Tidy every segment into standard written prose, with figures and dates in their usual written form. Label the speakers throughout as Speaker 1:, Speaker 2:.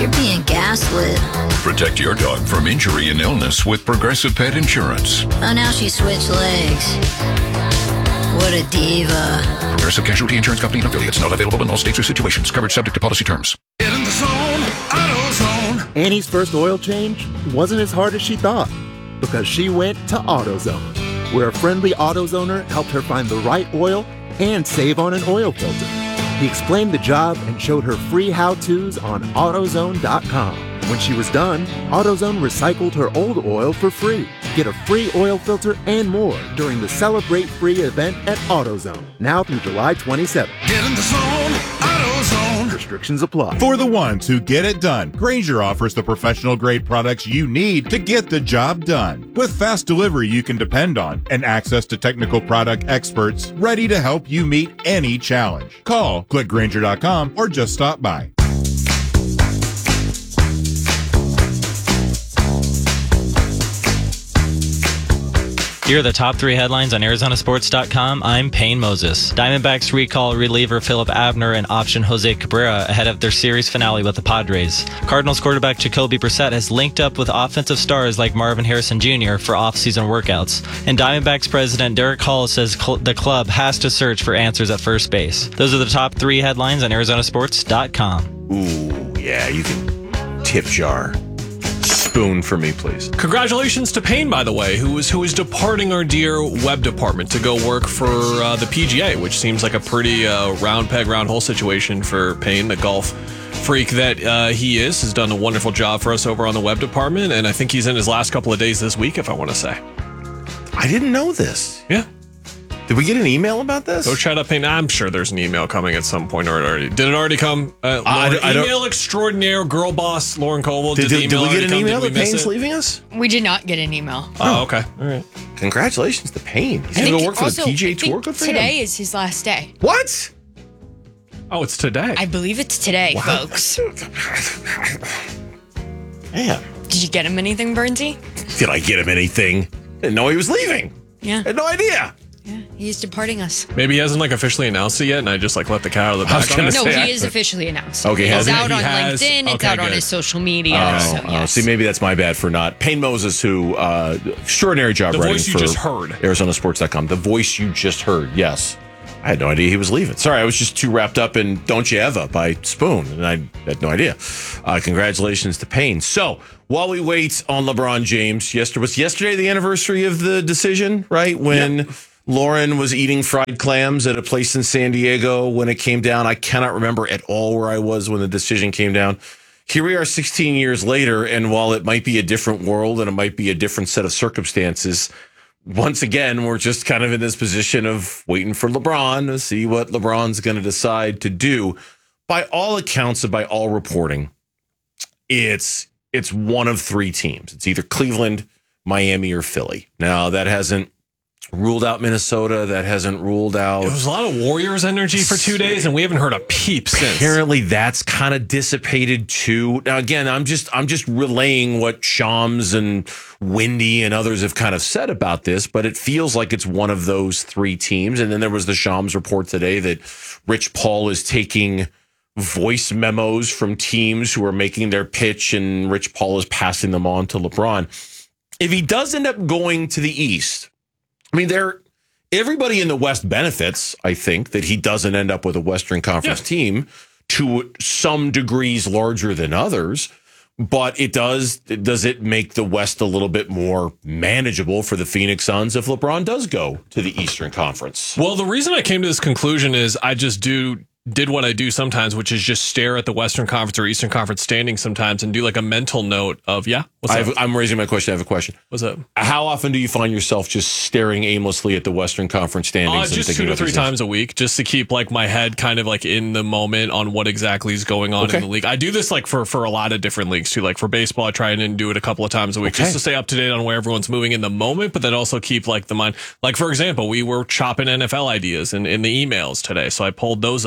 Speaker 1: You're being gaslit.
Speaker 2: Protect your dog from injury and illness with Progressive Pet Insurance.
Speaker 1: Oh, now she switched legs. What a diva.
Speaker 2: Progressive Casualty Insurance Company and affiliates. Not available in all states or situations. Coverage subject to policy terms.
Speaker 3: Get in the zone, AutoZone.
Speaker 4: Annie's first oil change wasn't as hard as she thought because she went to AutoZone, where a friendly AutoZoner helped her find the right oil and save on an oil filter. He explained the job and showed her free how-tos on AutoZone.com. When she was done, AutoZone recycled her old oil for free. Get a free oil filter and more during the Celebrate Free event at AutoZone, now through July 27th.
Speaker 3: Get in the zone, AutoZone.
Speaker 4: Restrictions apply.
Speaker 5: For the ones who get it done, Grainger offers the professional-grade products you need to get the job done. With fast delivery you can depend on and access to technical product experts ready to help you meet any challenge. Call, click Grainger.com, or just stop by.
Speaker 6: Here are the top 3 headlines on ArizonaSports.com. I'm Payne Moses. Diamondbacks recall reliever Philip Abner and option Jose Cabrera ahead of their series finale with the Padres. Cardinals quarterback Jacoby Brissett has linked up with offensive stars like Marvin Harrison Jr. for off-season workouts. And Diamondbacks president Derek Hall says the club has to search for answers at first base. Those are the top 3 headlines on ArizonaSports.com.
Speaker 7: Ooh, yeah, you can tip jar. Spoon for me, please.
Speaker 8: Congratulations to Payne, by the way, who is departing our dear web department to go work for the PGA, which seems like a pretty round peg, round hole situation for Payne, the golf freak that he is. Has done a wonderful job for us over on the web department, and I think he's in his last couple of days this week, if I want to say.
Speaker 7: I didn't know this.
Speaker 8: Yeah.
Speaker 7: Did we get an email about this?
Speaker 8: Go chat up Payne. I'm sure there's an email coming at some point. Or did it already come? Email extraordinaire girl boss Lauren Colville.
Speaker 7: Did we get an email that Payne's leaving us?
Speaker 9: We did not get an email.
Speaker 8: Oh, okay. All right.
Speaker 7: Congratulations to Payne. He's going to go work for the PGA Tour. Good for him.
Speaker 9: Today is his last day.
Speaker 7: What?
Speaker 8: Oh, it's today.
Speaker 9: I believe it's today, folks.
Speaker 7: Man.
Speaker 9: Did you get him anything, Bernsey?
Speaker 7: Did I get him anything? Didn't know he was leaving.
Speaker 9: Yeah.
Speaker 7: Had no idea.
Speaker 9: Yeah, he's departing us.
Speaker 8: Maybe he hasn't officially announced it yet, and I just let the cat out of the bag on it.
Speaker 9: No, he is officially announced.
Speaker 7: Okay,
Speaker 9: it's out on LinkedIn. It's out on his social media. Yes.
Speaker 7: See, maybe that's my bad for not. Payne Moses, who extraordinary job writing for ArizonaSports.com. The voice you just heard. Yes, I had no idea he was leaving. Sorry, I was just too wrapped up in "Don't You Ever" by Spoon, and I had no idea. Congratulations to Payne. So while we wait on LeBron James, yesterday the anniversary of the decision, right? When Lauren was eating fried clams at a place in San Diego when it came down. I cannot remember at all where I was when the decision came down. Here we are 16 years later, and while it might be a different world and it might be a different set of circumstances, once again, we're just kind of in this position of waiting for LeBron to see what LeBron's going to decide to do. By all accounts and by all reporting, it's one of 3 teams. It's either Cleveland, Miami, or Philly. Now, that hasn't ruled out Minnesota. That hasn't ruled out.
Speaker 8: There was a lot of Warriors energy for 2 days, and we haven't heard a peep since.
Speaker 7: Apparently, that's kind of dissipated too. Now, again, I'm just relaying what Shams and Wendy and others have kind of said about this, but it feels like it's one of those 3 teams. And then there was the Shams report today that Rich Paul is taking voice memos from teams who are making their pitch, and Rich Paul is passing them on to LeBron. If he does end up going to the East, I mean, everybody in the West benefits, I think, that he doesn't end up with a Western Conference team to some degrees larger than others. But does it make the West a little bit more manageable for the Phoenix Suns if LeBron does go to the Eastern Conference?
Speaker 8: Well, the reason I came to this conclusion is I just did what I do sometimes, which is just stare at the Western Conference or Eastern Conference standings sometimes and do like a mental note of,
Speaker 7: I'm raising my question. I have a question.
Speaker 8: What's up?
Speaker 7: How often do you find yourself just staring aimlessly at the Western Conference standings?
Speaker 8: Just 2 to 3 times a week, just to keep like my head kind of like in the moment on what exactly is going on in the league. I do this like for a lot of different leagues too. Like for baseball, I try and do it a couple of times a week just to stay up to date on where everyone's moving in the moment, but then also keep like the mind. Like for example, we were chopping NFL ideas in the emails today, so I pulled those up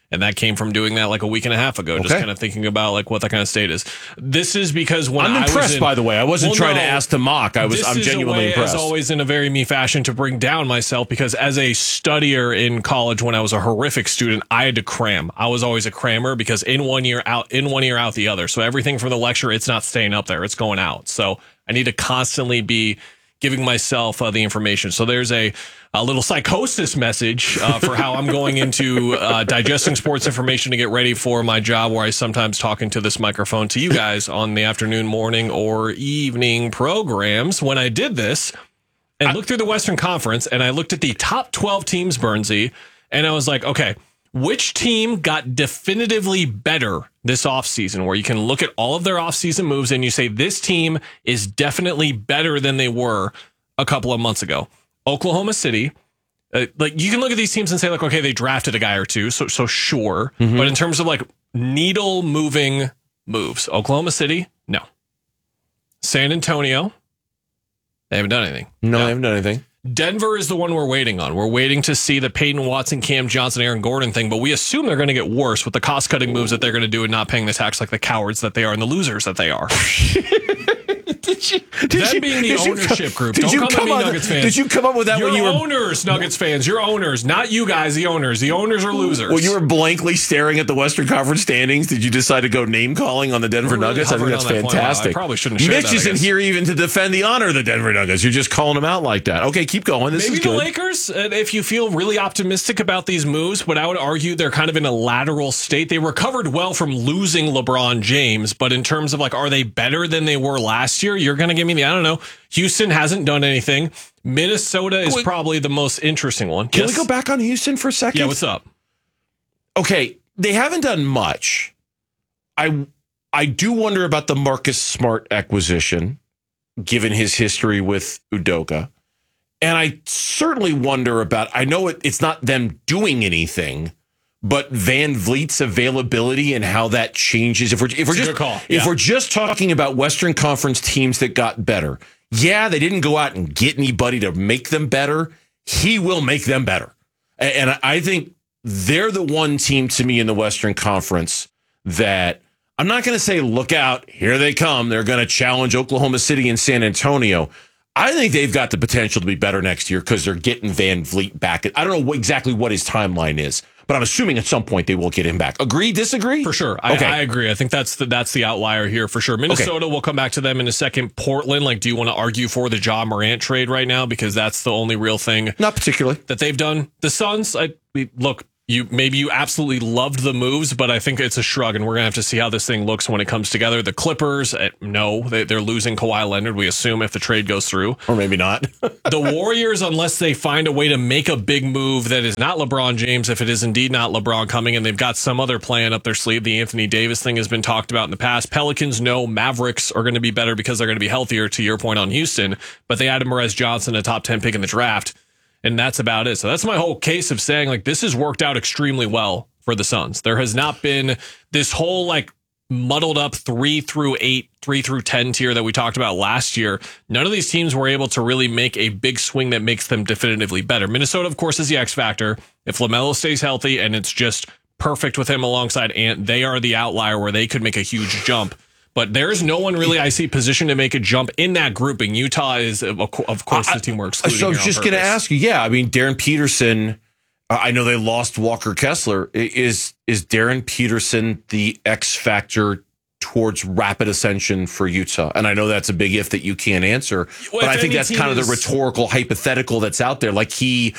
Speaker 8: And that came from doing that like a week and a half ago, just kind of thinking about like what that kind of state is. This is because when
Speaker 7: I'm impressed, by the way. I wasn't trying to ask to mock. I'm genuinely impressed.
Speaker 8: As always, in a very me fashion, to bring down myself, because as a studier in college, when I was a horrific student, I had to cram. I was always a crammer because in one ear out the other. So everything from the lecture, it's not staying up there, it's going out. So I need to constantly be giving myself the information. So there's a little psychosis message for how I'm going into digesting sports information to get ready for my job, where I sometimes talk into this microphone to you guys on the afternoon, morning, or evening programs. When I did this and looked through the Western Conference and I looked at the top 12 teams, Bernsey, and I was like, okay, which team got definitively better this offseason, where you can look at all of their offseason moves and you say this team is definitely better than they were a couple of months ago? Oklahoma City. Like, you can look at these teams and say, like, okay, they drafted a guy or two, so sure. Mm-hmm. But in terms of like needle moving moves, Oklahoma City, no. San Antonio, they haven't done anything.
Speaker 7: No, they haven't done anything.
Speaker 8: Denver is the one we're waiting on. We're waiting to see the Peyton Watson, Cam Johnson, Aaron Gordon thing, but we assume they're going to get worse with the cost-cutting moves that they're going to do and not paying the tax like the cowards that they are and the losers that they are. Being the ownership group. Don't come at me, Nuggets fans.
Speaker 7: Did you come up with that when you were
Speaker 8: owners, Nuggets fans? You're owners, not you guys. The owners. The owners are losers.
Speaker 7: When you were blankly staring at the Western Conference standings, did you decide to go name calling on the Denver Nuggets? I think that's fantastic.
Speaker 8: I probably shouldn't have
Speaker 7: Mitch isn't here even to defend the honor of the Denver Nuggets. You're just calling them out like that. Okay, keep going. This
Speaker 8: Maybe
Speaker 7: is good.
Speaker 8: The Lakers, if you feel really optimistic about these moves, but I would argue they're kind of in a lateral state. They recovered well from losing LeBron James, but in terms of like, are they better than they were last year? You're going to give me I don't know. Houston hasn't done anything. Minnesota is probably the most interesting one.
Speaker 7: Can we go back on Houston for a second?
Speaker 8: Yeah, what's up?
Speaker 7: Okay, they haven't done much. I do wonder about the Marcus Smart acquisition, given his history with Udoka. And I certainly wonder about, I know it's not them doing anything, but Van Vliet's availability and how that changes. If we're just talking about Western Conference teams that got better, yeah, they didn't go out and get anybody to make them better. He will make them better. And I think they're the one team to me in the Western Conference that I'm not going to say, look out, here they come. They're going to challenge Oklahoma City and San Antonio. I think they've got the potential to be better next year because they're getting Van Vliet back. I don't know exactly what his timeline is, but I'm assuming at some point they will get him back. Agree, disagree?
Speaker 8: For sure. I agree. I think that's the outlier here for sure. Minnesota, we'll come back to them in a second. Portland, like, do you want to argue for the Ja Morant trade right now? Because that's the only real thing.
Speaker 7: Not particularly.
Speaker 8: That they've done. The Suns, look, you absolutely loved the moves, but I think it's a shrug, and we're going to have to see how this thing looks when it comes together. The Clippers, no, they're losing Kawhi Leonard, we assume, if the trade goes through.
Speaker 7: Or maybe not.
Speaker 8: The Warriors, unless they find a way to make a big move that is not LeBron James, if it is indeed not LeBron coming, and they've got some other plan up their sleeve. The Anthony Davis thing has been talked about in the past. Pelicans, no. Mavericks are going to be better because they're going to be healthier, to your point on Houston, but they added Morez Johnson, a top 10 pick in the draft. And that's about it. So that's my whole case of saying, like, this has worked out extremely well for the Suns. There has not been this whole, like, muddled up 3 through 8, 3 through 10 tier that we talked about last year. None of these teams were able to really make a big swing that makes them definitively better. Minnesota, of course, is the X factor. If LaMelo stays healthy and it's just perfect with him alongside Ant, they are the outlier where they could make a huge jump. But there's no one really I see positioned to make a jump in that grouping. Utah is, of course, the team we're excluding.
Speaker 7: So I was just going to ask you, I mean, Darren Peterson, I know they lost Walker Kessler. Is Darren Peterson the X factor towards rapid ascension for Utah? And I know that's a big if that you can't answer, but I think that's kind of the rhetorical hypothetical that's out there. Like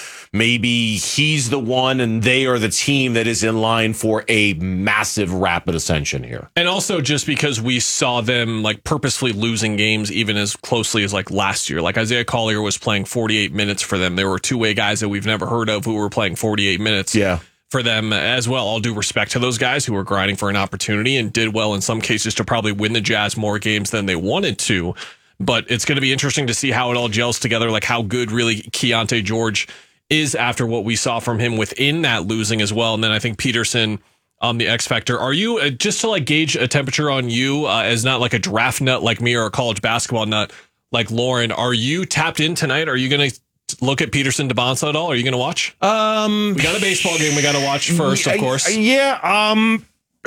Speaker 7: maybe he's the one and they are the team that is in line for a massive rapid ascension here.
Speaker 8: And also just because we saw them like purposefully losing games even as closely as like last year. Like Isaiah Collier was playing 48 minutes for them. There were two-way guys that we've never heard of who were playing 48 minutes. For them as well. All due respect to those guys who were grinding for an opportunity and did well in some cases to probably win the Jazz more games than they wanted to. But it's going to be interesting to see how it all gels together, like how good really Keontae George is after what we saw from him within that losing as well. And then I think Peterson on the X Factor. Are you, just to like gauge a temperature on you as not like a draft nut like me or a college basketball nut like Lauren, are you tapped in tonight? Are you going to look at Peterson DeBonsa at all? Are you going to watch? We got a baseball game we got to watch first, of course.
Speaker 7: Yeah.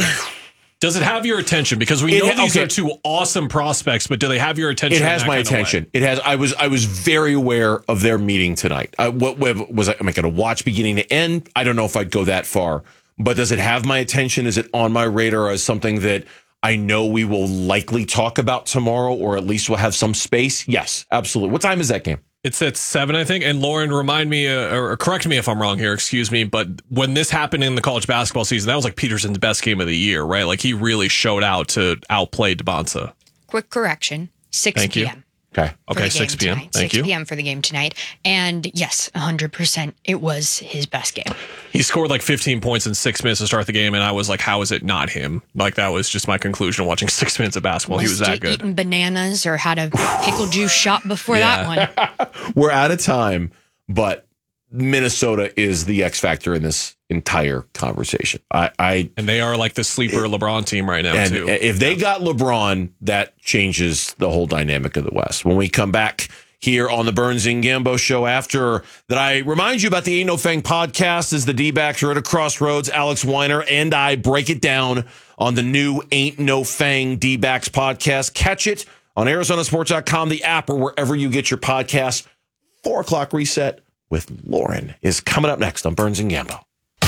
Speaker 8: Does it have your attention? Because we know these are two awesome prospects, but do they have your attention?
Speaker 7: It has my attention. It has. I was very aware of their meeting tonight. What was I? Am I going to watch beginning to end? I don't know if I'd go that far. But does it have my attention? Is it on my radar as something that I know we will likely talk about tomorrow, or at least we'll have some space? Yes, absolutely. What time is that game?
Speaker 8: It's at 7, I think. And Lauren, remind me, or correct me if I'm wrong here, excuse me, but when this happened in the college basketball season, that was like Peterson's best game of the year, right? Like he really showed out to outplay DeBonsa.
Speaker 9: Quick correction, 6 p.m.
Speaker 8: Okay, 6 p.m. Thank you.
Speaker 9: 6 p.m. for the game tonight. And yes, 100%, it was his best game.
Speaker 8: He scored like 15 points in 6 minutes to start the game, and I was like, how is it not him? Like, that was just my conclusion of watching 6 minutes of basketball. He was that good.
Speaker 9: Eating bananas or had a pickle juice shot before that one.
Speaker 7: We're out of time, but Minnesota is the X factor in this entire conversation. And
Speaker 8: they are like the sleeper LeBron team right now, too.
Speaker 7: If they got LeBron, that changes the whole dynamic of the West. When we come back here on the Burns and Gambo show, after that, I remind you about the Ain't No Fang podcast as the D-backs are at a crossroads. Alex Weiner and I break it down on the new Ain't No Fang D-backs podcast. Catch it on ArizonaSports.com, the app, or wherever you get your podcasts. 4 o'clock reset with Lauren is coming up next on Burns and Gambo.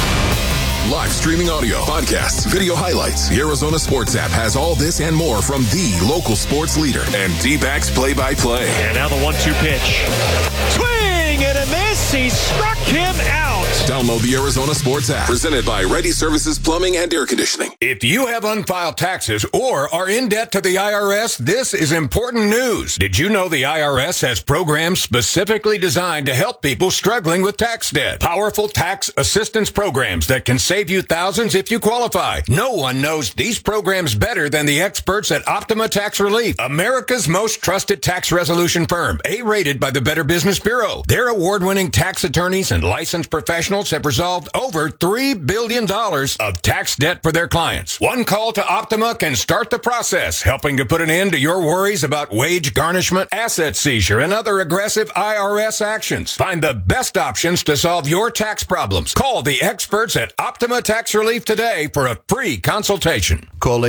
Speaker 2: Live streaming audio, podcasts, video highlights. The Arizona Sports app has all this and more from the local sports leader and D-backs play-by-play.
Speaker 10: And now the 1-2 pitch. Swing and a miss. He struck him out.
Speaker 2: Download the Arizona Sports app, presented by Ready Services Plumbing and Air Conditioning.
Speaker 3: If you have unfiled taxes or are in debt to the IRS, this is important news. Did you know the IRS has programs specifically designed to help people struggling with tax debt? Powerful tax assistance programs that can save you thousands if you qualify. No one knows these programs better than the experts at Optima Tax Relief, America's most trusted tax resolution firm, A-rated by the Better Business Bureau. Their award-winning tax attorneys and licensed professionals have resolved over $3 billion of tax debt for their clients. One call to Optima can start the process, helping to put an end to your worries about wage garnishment, asset seizure, and other aggressive IRS actions. Find the best options to solve your tax problems. Call the experts at Optima Tax Relief today for a free consultation.
Speaker 11: Call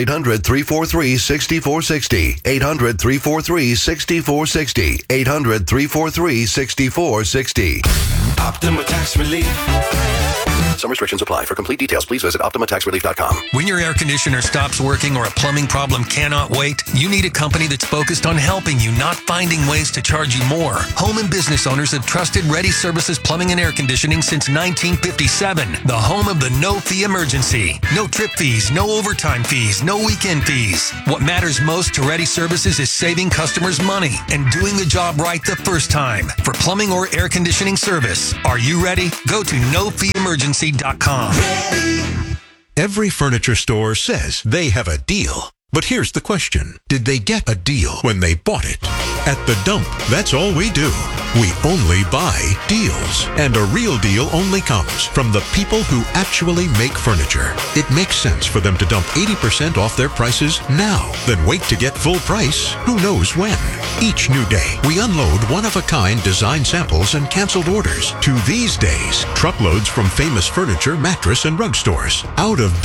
Speaker 11: 800-343-6460. 800-343-6460. 800-343-6460.
Speaker 3: Optima Tax Relief.
Speaker 11: Some restrictions apply. For complete details, please visit OptimaTaxRelief.com.
Speaker 12: When your air conditioner stops working or a plumbing problem cannot wait, you need a company that's focused on helping you, not finding ways to charge you more. Home and business owners have trusted Ready Services Plumbing and Air Conditioning since 1957. The home of the no-fee emergency. No trip fees, no overtime fees, no weekend fees. What matters most to Ready Services is saving customers money and doing the job right the first time. For plumbing or air conditioning service, are you ready? Go to nofeeemergency.com.
Speaker 13: Every furniture store says they have a deal. But here's the question. Did they get a deal when they bought it? At The Dump, that's all we do. We only buy deals. And a real deal only comes from the people who actually make furniture. It makes sense for them to dump 80% off their prices now, then wait to get full price who knows when. Each new day, we unload one-of-a-kind design samples and canceled orders to these days, truckloads from famous furniture, mattress, and rug stores. Out of